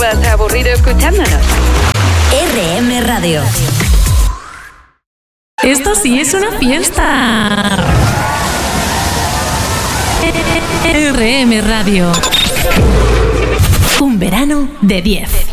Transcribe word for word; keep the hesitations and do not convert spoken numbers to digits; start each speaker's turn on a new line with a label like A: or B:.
A: estabas aburrido escuchándonos.
B: R M Radio.
C: Esto sí es una fiesta. R M Radio. Un verano de diez.